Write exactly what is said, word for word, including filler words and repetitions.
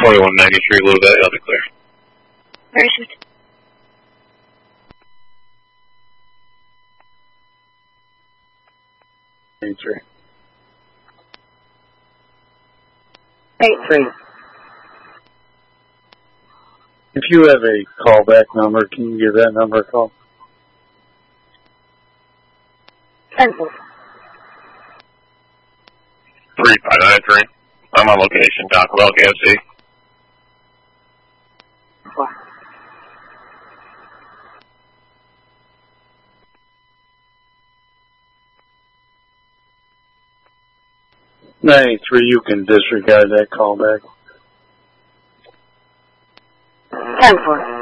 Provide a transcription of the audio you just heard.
twenty-one ninety-three, Little Valley, I'll be clear. Very sweet. Eight three. Eight three. If you have a callback number, can you give that number a call? Pencil. three five nine three. I'm on location, Taco Bell, K F C. Four. ninety-three, you can disregard that callback. Ten four.